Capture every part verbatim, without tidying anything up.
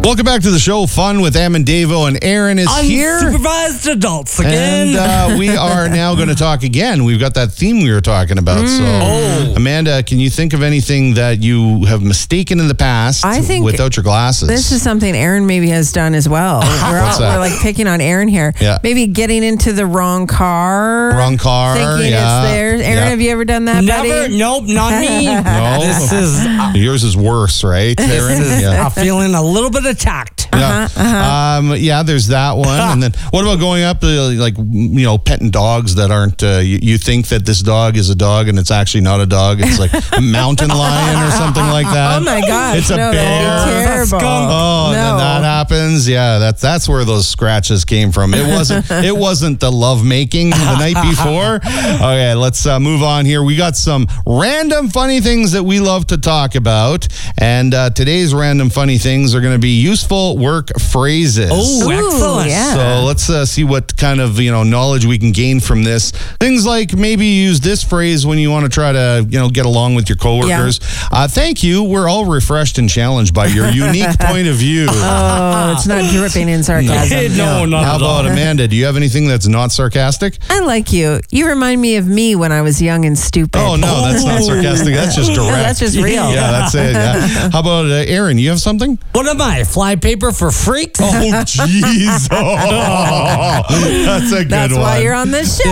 Welcome back to the show. Fun with Am and Davo, and Aaron is here. Unsupervised adults again. And uh, we are now going to talk again. We've got that theme we were talking about. Mm. So, oh. Amanda, can you think of anything that you have mistaken in the past I think without your glasses? This is something Aaron maybe has done as well. We're, all, we're like picking on Aaron here. Yeah. Maybe getting into the wrong car. Wrong car. Thinking yeah. it's theirs. Aaron, yeah. have you ever done that, Never. buddy? Nope, not me. No. This is uh, Yours is worse, right, Aaron? this is yeah. uh, feeling a little bit attacked. Yeah. Uh-huh, uh-huh. Um, yeah, there's that one. And then what about going up to, like, you know, petting dogs that aren't, uh, you, you think that this dog is a dog and it's actually not a dog. It's like a mountain lion or something like that. Oh, my gosh. It's a no, bear. that'd be terrible. Oh, and then No. that happens. Yeah, that's that's where those scratches came from. It wasn't it wasn't the love making the night before. Okay, let's uh, move on here. We got some random funny things that we love to talk about, and uh, today's random funny things are going to be useful work phrases. Oh, Ooh, excellent. yeah. So let's uh, see what kind of, you know, knowledge we can gain from this. Things like maybe use this phrase when you want to try to, you know, get along with your coworkers. Uh, thank you. We're all refreshed and challenged by your unique point of view. Oh, it's not dripping in sarcasm. No, not How at all. about Amanda? Do you have anything that's not sarcastic? I like you. You remind me of me when I was young and stupid. Oh, no, that's not sarcastic. That's just direct. No, that's just real. Yeah, that's it. Yeah. How about uh, Aaron? You have something? What am I? Fly paper for freaks? Oh, jeez. Oh, that's a good That's one. why you're on the show.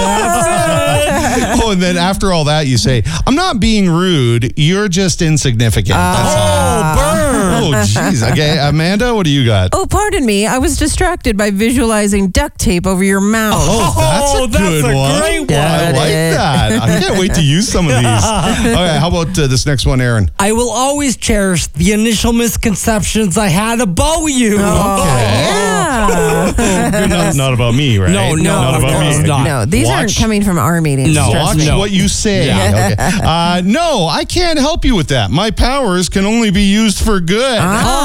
Oh, and then after all that, you say, I'm not being rude. You're just insignificant. That's all. Oh, burn. Oh, jeez. Okay, Amanda, what do you got? Oh, pardon me. I was distracted by visualizing duct tape over your mouth. Oh, that's a Oh, that's good a one. great one. I Got like it. that. I can't wait to use some of these. Okay, how about uh, this next one, Aaron? I will always cherish the initial misconceptions I had about you. Oh, yeah. not, not about me, right? No, no, not of about course me. not. No, these aren't Watch- coming from our meetings. No. trust Watch me. No. what you say. Yeah. Okay. Uh, no, I can't help you with that. My powers can only be used for good.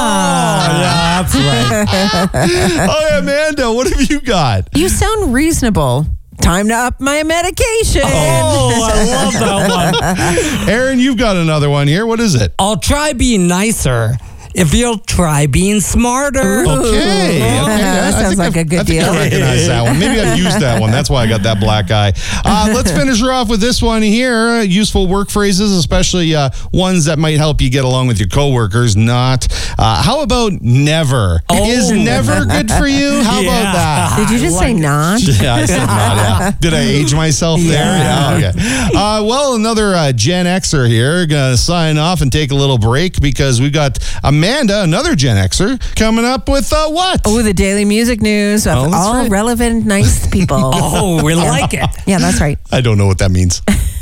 Ah. Oh, yeah, that's right. Oh, Amanda, what have you got? You sound reasonable. Time to up my medication. Oh, I love that one. Aaron, you've got another one here. What is it? I'll try being nicer if you'll try being smarter. Okay. okay. That I sounds think like I've- a good I think deal. I recognize that one. Maybe I've used that one. That's why I got that black eye. Uh, let's finish her off with this one here. Useful work phrases, especially uh, ones that might help you get along with your coworkers. Not. Uh, how about never? Oh. Is never good for you? How Yeah. about that? Did you just say not? Yeah, I said not. Yeah. Did I age myself there? Yeah. Yeah. Okay. Uh, well, another uh, Gen Xer here. Gonna sign off and take a little break because we've got Amanda, another Gen Xer, coming up with uh, what? Oh, the daily music news of Oh, that's all right. relevant, nice people. Oh, we like it. Yeah, that's right. I don't know what that means.